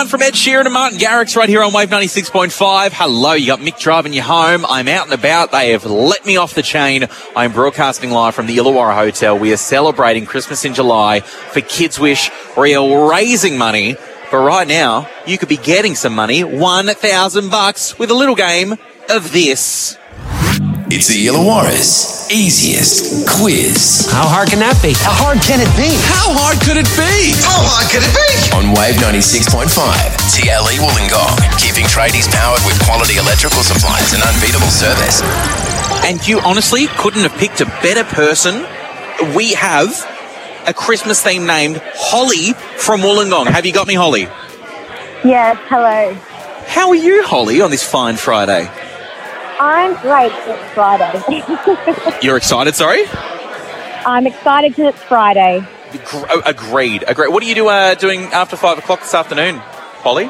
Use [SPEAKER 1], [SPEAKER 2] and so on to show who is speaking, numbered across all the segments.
[SPEAKER 1] One from Ed Sheeran and Martin Garrix right here on Wave 96.5. Hello, you got Mick driving you home. I'm out and about. They have let me off the chain. I'm broadcasting live from the Illawarra Hotel. We are celebrating Christmas in July for Kids Wish. We are raising money. But right now, you could be getting some money, $1,000 with a little game of this.
[SPEAKER 2] It's the Illawarra's easiest quiz.
[SPEAKER 3] How hard can that be? How hard can it be?
[SPEAKER 2] How hard could it be?
[SPEAKER 4] How hard could it be?
[SPEAKER 2] On Wave 96.5, TLE Wollongong, keeping tradies powered with quality electrical supplies and unbeatable service.
[SPEAKER 1] And you honestly couldn't have picked a better person. We have a Christmas theme named Holly from Wollongong. Have you got me, Holly?
[SPEAKER 5] Yes, hello.
[SPEAKER 1] How are you, Holly, on this fine Friday?
[SPEAKER 5] I'm great. It's Friday.
[SPEAKER 1] You're excited, sorry?
[SPEAKER 5] I'm excited because it's Friday.
[SPEAKER 1] Agreed. What are you doing after 5 o'clock this afternoon, Holly?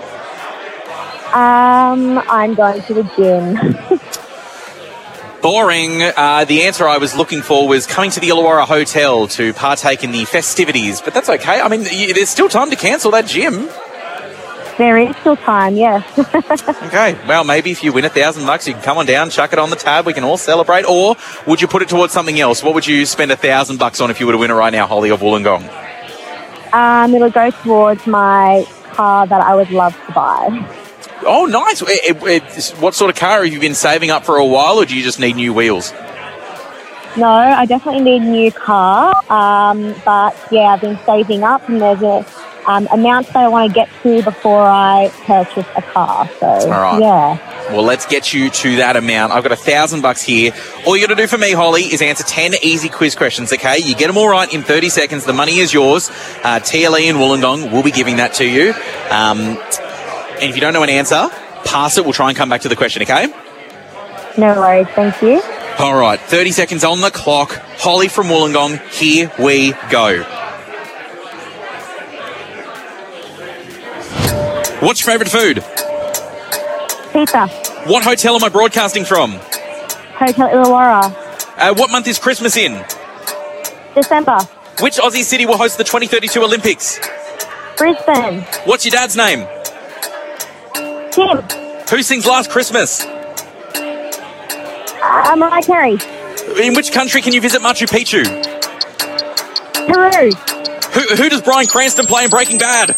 [SPEAKER 5] I'm going to the gym.
[SPEAKER 1] Boring. The answer I was looking for was coming to the Illawarra Hotel to partake in the festivities, but that's okay. I mean, there's still time to cancel that gym.
[SPEAKER 5] There is still time, yes.
[SPEAKER 1] Okay, well, maybe if you win $1,000, you can come on down, chuck it on the tab, we can all celebrate, or would you put it towards something else? What would you spend $1,000 on if you were to win it right now, Holly of Wollongong?
[SPEAKER 5] It'll go towards my car that I would love to buy.
[SPEAKER 1] Oh, nice. What sort of car have you been saving up for a while, or do you just need new wheels?
[SPEAKER 5] No, I definitely need a new car, but yeah, I've been saving up, and there's a amount that I want to get to before I purchase a car. So,
[SPEAKER 1] all right.
[SPEAKER 5] Yeah.
[SPEAKER 1] Well, let's get you to that amount. I've got $1,000 here. All you got to do for me, Holly, is answer 10 easy quiz questions, okay? You get them all right in 30 seconds. The money is yours. TLE in Wollongong will be giving that to you. And if you don't know an answer, pass it. We'll try and come back to the question, okay?
[SPEAKER 5] No worries. Thank you.
[SPEAKER 1] All right. 30 seconds on the clock. Holly from Wollongong, here we go. What's your favourite food?
[SPEAKER 5] Pizza.
[SPEAKER 1] What hotel am I broadcasting from?
[SPEAKER 5] Hotel Illawarra.
[SPEAKER 1] What month is Christmas in?
[SPEAKER 5] December.
[SPEAKER 1] Which Aussie city will host the 2032 Olympics?
[SPEAKER 5] Brisbane.
[SPEAKER 1] What's your dad's name?
[SPEAKER 5] Tim.
[SPEAKER 1] Who sings Last Christmas?
[SPEAKER 5] Mariah Carey.
[SPEAKER 1] In which country can you visit Machu Picchu?
[SPEAKER 5] Peru.
[SPEAKER 1] Who does Bryan Cranston play in Breaking Bad?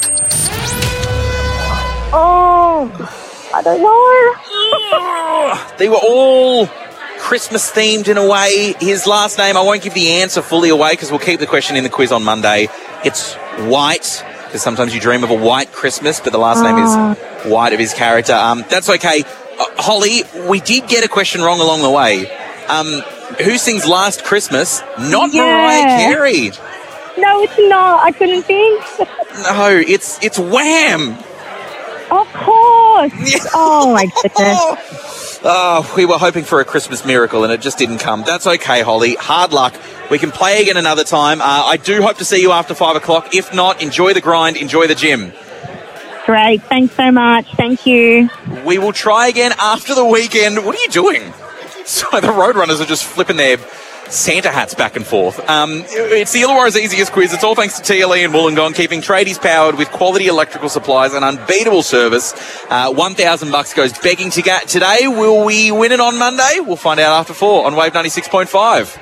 [SPEAKER 5] Oh, I don't know.
[SPEAKER 1] They were all Christmas themed in a way. His last name, I won't give the answer fully away because we'll keep the question in the quiz on Monday. It's White, because sometimes you dream of a white Christmas, but the last name is White of his character. That's okay. Holly, we did get a question wrong along the way. Who sings Last Christmas? Not Mariah Carey.
[SPEAKER 5] No, it's not. I couldn't think.
[SPEAKER 1] No, it's Wham!
[SPEAKER 5] Of course. Oh, my goodness.
[SPEAKER 1] We were hoping for a Christmas miracle and it just didn't come. That's okay, Holly. Hard luck. We can play again another time. I do hope to see you after 5 o'clock. If not, enjoy the grind, enjoy the gym.
[SPEAKER 5] Great. Thanks so much. Thank you.
[SPEAKER 1] We will try again after the weekend. What are you doing? So the Roadrunners are just flipping their Santa hats back and forth. It's the Illawarra's easiest quiz. It's all thanks to TLE and Wollongong, keeping tradies powered with quality electrical supplies and unbeatable service. $1,000 goes begging to get today. Will we win it on Monday? We'll find out after 4 on Wave 96.5.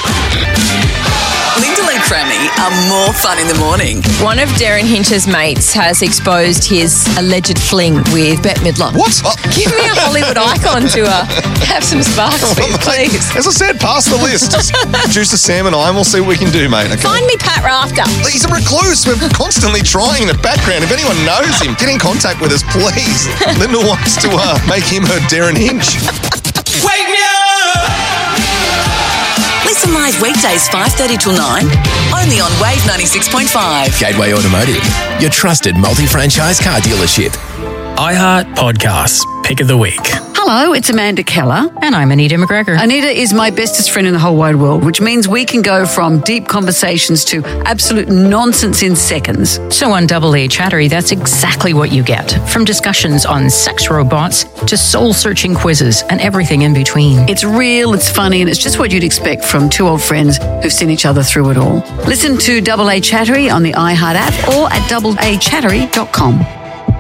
[SPEAKER 6] Linda and Crammy are more fun in the morning.
[SPEAKER 7] One of Darren Hinch's mates has exposed his alleged fling with Bette Midler.
[SPEAKER 4] What?
[SPEAKER 7] Give me a Hollywood icon to have some sparks with, please.
[SPEAKER 4] As I said, pass the list. Juice of Sam and I, and we'll see what we can do, mate. Okay?
[SPEAKER 7] Find me Pat Rafter.
[SPEAKER 4] He's a recluse. We're constantly trying in the background. If anyone knows him, get in contact with us, please. Linda wants to make him her Darren Hinch.
[SPEAKER 6] Wake me up! Listen live weekdays 5:30 till 9, only on Wave 96.5.
[SPEAKER 2] Gateway Automotive, your trusted multi-franchise car dealership.
[SPEAKER 3] iHeart Podcasts, Pick of the Week.
[SPEAKER 8] Hello, it's Amanda Keller.
[SPEAKER 7] And I'm Anita McGregor.
[SPEAKER 8] Anita is my bestest friend in the whole wide world, which means we can go from deep conversations to absolute nonsense in seconds.
[SPEAKER 7] So on Double A Chattery, that's exactly what you get. From discussions on sex robots to soul-searching quizzes and everything in between.
[SPEAKER 8] It's real, it's funny, and it's just what you'd expect from two old friends who've seen each other through it all. Listen to Double A Chattery on the iHeart app or at doubleachattery.com.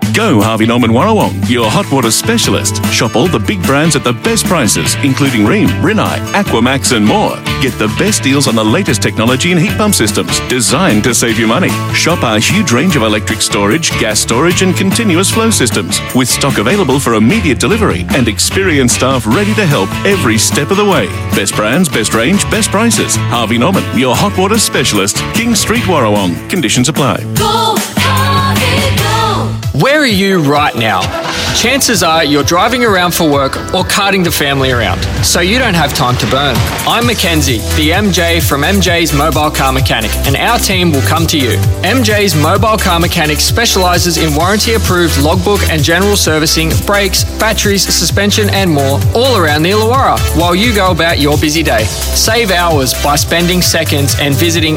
[SPEAKER 9] Go Harvey Norman Warrawong, your hot water specialist. Shop all the big brands at the best prices, including Rheem, Rinnai, Aquamax and more. Get the best deals on the latest technology and heat pump systems designed to save you money. Shop our huge range of electric storage, gas storage and continuous flow systems with stock available for immediate delivery and experienced staff ready to help every step of the way. Best brands, best range, best prices. Harvey Norman, your hot water specialist. King Street, Warrawong. Conditions apply.
[SPEAKER 10] Go, Harvey, go! Where are you right now? Chances are you're driving around for work or carting the family around, so you don't have time to burn. I'm Mackenzie, the MJ from MJ's Mobile Car Mechanic, and our team will come to you. MJ's Mobile Car Mechanic specialises in warranty-approved logbook and general servicing, brakes, batteries, suspension and more, all around the Illawarra, while you go about your busy day. Save hours by spending seconds and visiting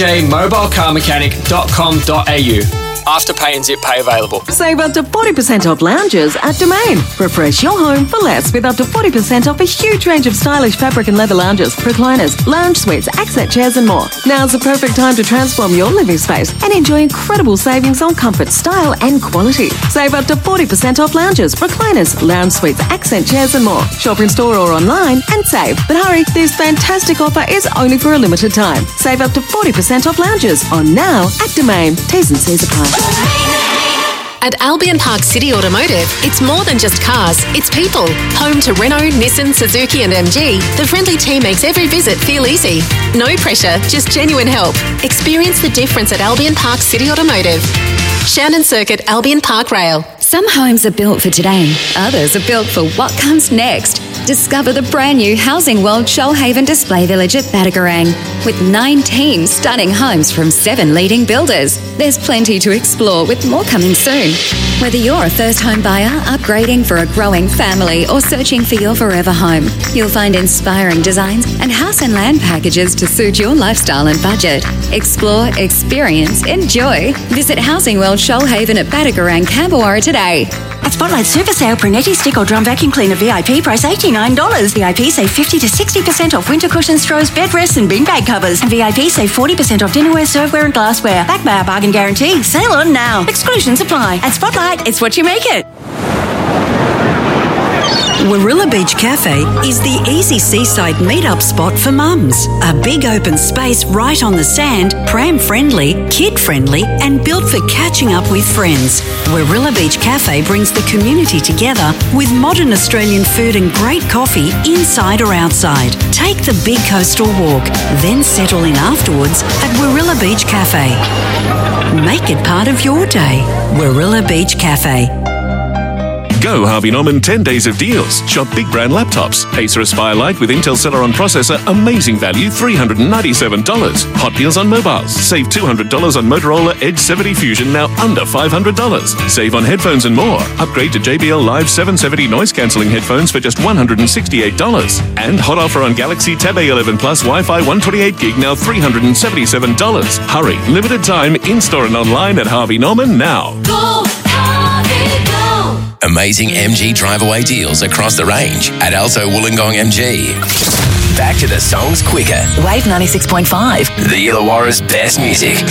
[SPEAKER 10] mjmobilecarmechanic.com.au. Afterpay and Zip Pay available.
[SPEAKER 11] Save up to 40% off lounges at Domain. Refresh your home for less with up to 40% off a huge range of stylish fabric and leather lounges, recliners, lounge suites, accent chairs and more. Now's the perfect time to transform your living space and enjoy incredible savings on comfort, style and quality. Save up to 40% off lounges, recliners, lounge suites, accent chairs and more. Shop in store or online and save. But hurry, this fantastic offer is only for a limited time. Save up to 40% off lounges on now at Domain. T's and C's apply.
[SPEAKER 12] At Albion Park City Automotive, it's more than just cars, it's people. Home to Renault, Nissan, Suzuki and MG, the friendly team makes every visit feel easy. No pressure, just genuine help. Experience the difference at Albion Park City Automotive. Shannon Circuit, Albion Park Rail.
[SPEAKER 13] Some homes are built for today, others are built for what comes next. Discover the brand new Housing World Shoalhaven Display Village at Batagarang. With 19 stunning homes from 7 leading builders, there's plenty to explore with more coming soon. Whether you're a first home buyer, upgrading for a growing family or searching for your forever home, you'll find inspiring designs and house and land packages to suit your lifestyle and budget. Explore, experience, enjoy. Visit Housing World Shoalhaven at Batagarang, Camberwara today.
[SPEAKER 14] At Spotlight Super Sale, Brunetti stick or drum vacuum cleaner VIP price $89. VIP save 50 to 60% off winter cushions, throws, bed rests and beanbag covers. And VIP save 40% off dinnerware, serveware and glassware. Backed by our bargain guarantee. Sale on now. Exclusions apply. At Spotlight, it's what you make it.
[SPEAKER 15] Warilla Beach Cafe is the easy seaside meet-up spot for mums. A big open space right on the sand, pram-friendly, kid-friendly and built for catching up with friends. Warilla Beach Cafe brings the community together with modern Australian food and great coffee inside or outside. Take the big coastal walk, then settle in afterwards at Warilla Beach Cafe. Make it part of your day. Warilla Beach Cafe.
[SPEAKER 9] Go Harvey Norman 10 days of deals. Shop big brand laptops. Acer Aspire Lite with Intel Celeron processor, amazing value, $397. Hot deals on mobiles. Save $200 on Motorola Edge 70 Fusion, now under $500. Save on headphones and more. Upgrade to JBL Live 770 noise cancelling headphones for just $168. And hot offer on Galaxy Tab A11 Plus Wi-Fi 128 gig, now $377. Hurry, limited time, in-store and online at Harvey Norman now.
[SPEAKER 10] Go, Harvey, go!
[SPEAKER 2] Amazing MG drive-away deals across the range at Alto Wollongong MG. Back to the songs quicker.
[SPEAKER 6] Wave 96.5.
[SPEAKER 2] The Illawarra's best music.